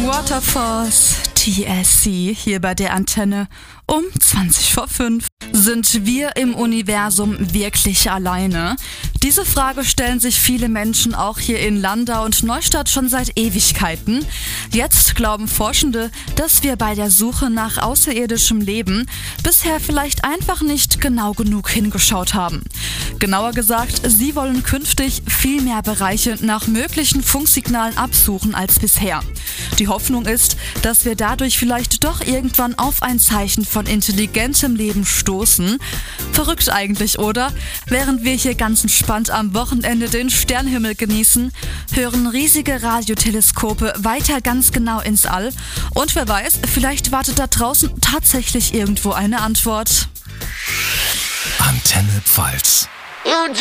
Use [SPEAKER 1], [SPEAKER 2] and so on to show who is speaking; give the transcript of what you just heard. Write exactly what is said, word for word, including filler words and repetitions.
[SPEAKER 1] Waterfalls, T S C, hier bei der Antenne um zwanzig vor fünf. Sind wir im Universum wirklich alleine? Diese Frage stellen sich viele Menschen auch hier in Landau und Neustadt schon seit Ewigkeiten. Jetzt glauben Forschende, dass wir bei der Suche nach außerirdischem Leben bisher vielleicht einfach nicht genau genug hingeschaut haben. Genauer gesagt, sie wollen künftig viel mehr Bereiche nach möglichen Funksignalen absuchen als bisher. Die Hoffnung ist, dass wir dadurch vielleicht doch irgendwann auf ein Zeichen von intelligentem Leben stoßen. Verrückt eigentlich, oder? Während wir hier ganz entspannt am Wochenende den Sternenhimmel genießen, hören riesige Radioteleskope weiter ganz genau ins All. Und wer weiß, vielleicht wartet da draußen tatsächlich irgendwo eine Antwort.
[SPEAKER 2] Antenne Pfalz.